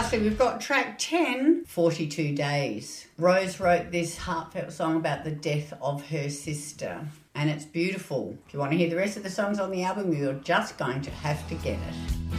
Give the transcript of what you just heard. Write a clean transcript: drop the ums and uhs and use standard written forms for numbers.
lastly, we've got track 10, 42 Days. Rose wrote this heartfelt song about the death of her sister, and it's beautiful. If you want to hear the rest of the songs on the album, you're just going to have to get it.